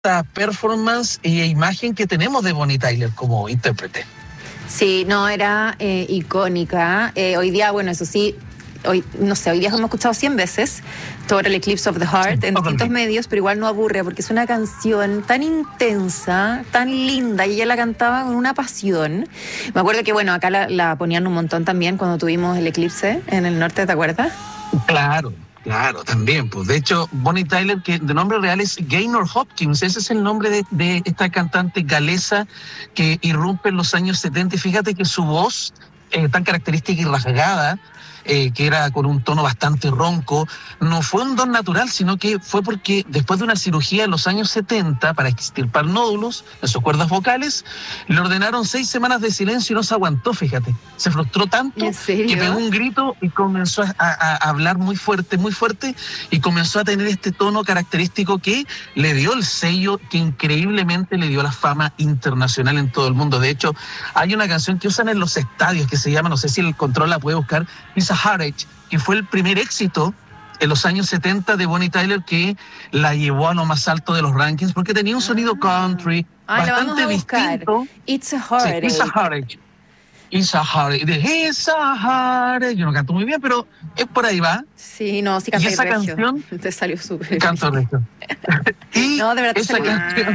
esta performance e imagen que tenemos de Bonnie Tyler como intérprete. Sí, no, era icónica. Hoy día, bueno, eso sí, hoy día hemos escuchado 100 veces sobre el Eclipse of the Heart en distintos medios, pero igual no aburre porque es una canción tan intensa, tan linda, y ella la cantaba con una pasión. Me acuerdo que, bueno, acá la ponían un montón también cuando tuvimos el eclipse en el norte, ¿te acuerdas? Claro, también. Pues de hecho, Bonnie Tyler, que de nombre real es Gaynor Hopkins, ese es el nombre de esta cantante galesa que irrumpe en los años 70. Y fíjate que su voz, tan característica y rasgada, que era con un tono bastante ronco, no fue un don natural, sino que fue porque después de una cirugía en los años 70 para extirpar nódulos en sus cuerdas vocales, le ordenaron 6 semanas de silencio y no se aguantó, fíjate. Se frustró tanto que pegó un grito y comenzó a hablar muy fuerte, y comenzó a tener este tono característico que le dio el sello, que increíblemente le dio la fama internacional en todo el mundo. De hecho, hay una canción que usan en los estadios que se llama, no sé si el control la puede buscar, It's a Heartache, que fue el primer éxito en los años 70 de Bonnie Tyler, que la llevó a lo más alto de los rankings porque tenía un sonido country bastante distinto. It's a Heartache. Sí, It's a Heartache. It's a Heartache. It's a Heartache. Yo no canto muy bien, pero es por ahí va. Sí, no, sí canté. Y esa regio. canción te salió súper. Canto regio. Y no, de verdad te esa salió. canción.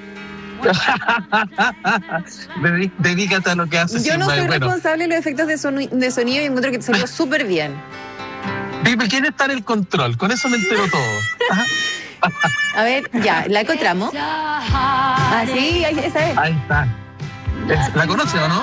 Dedícate a lo que haces. Yo no soy responsable de los efectos de sonido y encuentro que te salió súper bien. Dime, ¿quién está en el control? Con eso me entero todo. A ver, ya, ¿la encontramos? Sí, esa es. Ahí está. ¿La conoce o no?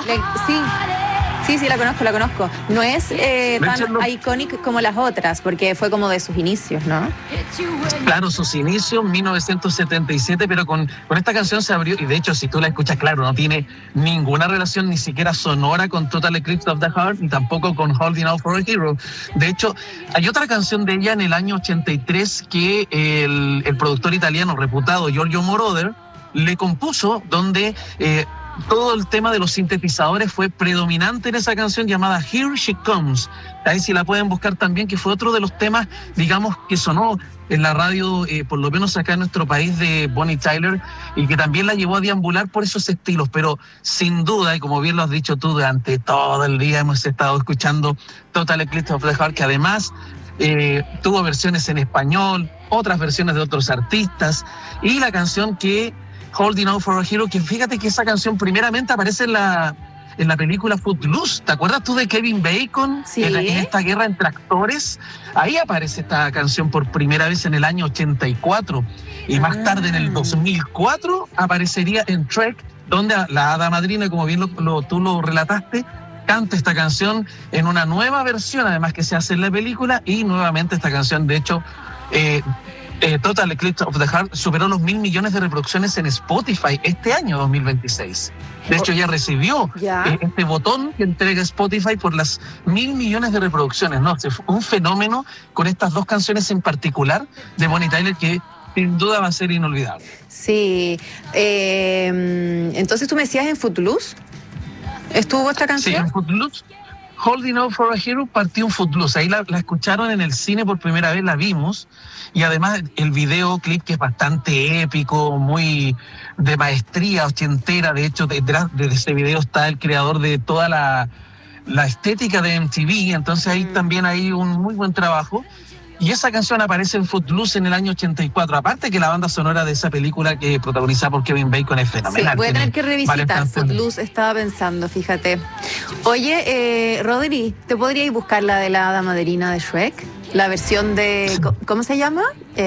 Sí, la conozco. No es tan icónica como las otras, porque fue como de sus inicios, ¿no? Claro, sus inicios, 1977, pero con esta canción se abrió, y de hecho, si tú la escuchas, claro, no tiene ninguna relación ni siquiera sonora con Total Eclipse of the Heart, ni tampoco con Holding Out for a Hero. De hecho, hay otra canción de ella en el año 83 que el productor italiano reputado Giorgio Moroder le compuso, donde todo el tema de los sintetizadores fue predominante en esa canción llamada Here She Comes. Ahí sí la pueden buscar también, que fue otro de los temas, digamos, que sonó en la radio, por lo menos acá en nuestro país, de Bonnie Tyler, y que también la llevó a deambular por esos estilos. Pero sin duda, y como bien lo has dicho tú, durante todo el día hemos estado escuchando Total Eclipse of the Heart, que además tuvo versiones en español, otras versiones de otros artistas, y la canción que Holding Out for a Hero, que fíjate que esa canción primeramente aparece en la película Footloose. ¿Te acuerdas tú de Kevin Bacon? Sí. En esta guerra entre actores. Ahí aparece esta canción por primera vez en el año 84. Y más tarde, en el 2004, aparecería en Trek, donde la hada madrina, como bien tú lo relataste, canta esta canción en una nueva versión, además que se hace en la película, y nuevamente esta canción, de hecho, Total Eclipse of the Heart superó los 1.000 millones de reproducciones en Spotify este año 2026. De hecho, ya recibió este botón que entrega Spotify por las 1.000 millones de reproducciones, ¿no? Un fenómeno con estas dos canciones en particular de Bonnie Tyler que sin duda va a ser inolvidable. Sí. Entonces, ¿tú me decías en Footloose? ¿Estuvo esta canción? Sí, en Footloose. Holding Out for a Hero partió en Footloose. Ahí la escucharon en el cine por primera vez, la vimos. Y además el videoclip, que es bastante épico, muy de maestría ochentera. De hecho, detrás de ese video está el creador de toda la estética de MTV. Entonces ahí también hay un muy buen trabajo. Y esa canción aparece en Footloose en el año 84. Aparte que la banda sonora de esa película, que protagonizada por Kevin Bacon, es fenomenal. Sí, voy a tener que revisitar Footloose, estaba pensando, fíjate. Oye, Rodri, ¿te podríais buscar la de la hada madrina de Shrek? La versión de... ¿Cómo se llama?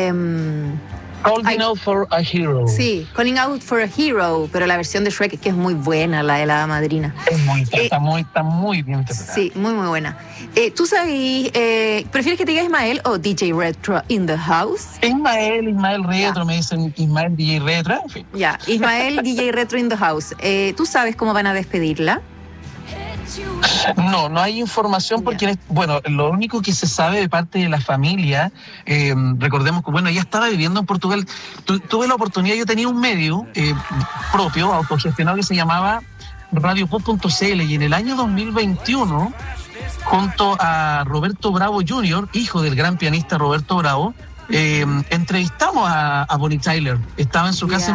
Calling Out for a Hero. Sí, Calling Out for a Hero, pero la versión de Shrek, que es muy buena, la de la hada madrina. Está muy bien interpretada. Sí, muy buena. ¿Tú sabes, prefieres que te diga Ismael o DJ Retro in the house? Ismael Retro, me dicen Ismael DJ Retro, en fin. Ya, Ismael DJ Retro in the house. ¿Tú sabes cómo van a despedirla? No hay información porque, bueno, lo único que se sabe de parte de la familia, recordemos que, bueno, ella estaba viviendo en Portugal. Tuve la oportunidad, yo tenía un medio propio, autogestionado, que se llamaba radiopop.cl, y en el año 2021, junto a Roberto Bravo Jr., hijo del gran pianista Roberto Bravo, entrevistamos a Bonnie Tyler. Estaba en su casa